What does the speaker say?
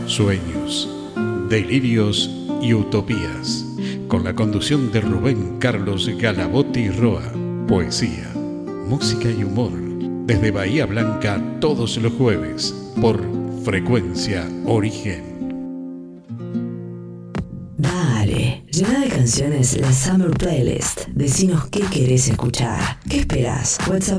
Sueños, delirios y utopías, con la conducción de Rubén Carlos Galabotti Roa. Poesía, música y humor, desde Bahía Blanca todos los jueves, por Frecuencia Origen. Dale, llena de canciones la Summer Playlist. Decinos qué querés escuchar. ¿Qué esperás? WhatsApp